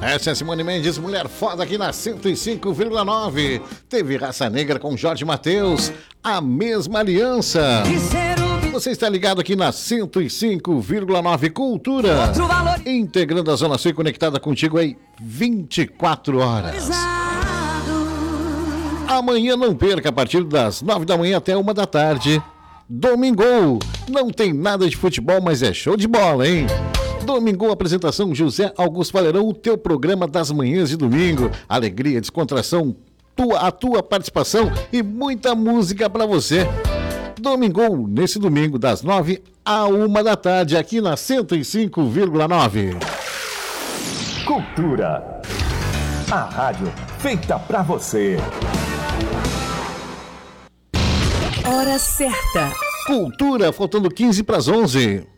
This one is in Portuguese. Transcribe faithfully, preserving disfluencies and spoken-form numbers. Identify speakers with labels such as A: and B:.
A: Essa é Simone Mendes, mulher foda aqui na cento e cinco vírgula nove. Teve Raça Negra com Jorge Mateus, A Mesma Aliança. Você está ligado aqui na cento e cinco vírgula nove Cultura, integrando a Zona Sul, conectada contigo aí vinte e quatro horas. Amanhã não perca, a partir das nove da manhã até uma da tarde. Domingou. Não tem nada de futebol, mas é show de bola, hein? Domingou, apresentação José Augusto Valerão, o teu programa das manhãs de domingo. Alegria, descontração, tua, a tua participação e muita música pra você. Domingou, nesse domingo, das nove a uma da tarde, aqui na cento e cinco vírgula nove.
B: Cultura. A rádio feita pra você.
C: Hora certa.
A: Cultura, faltando quinze para as onze.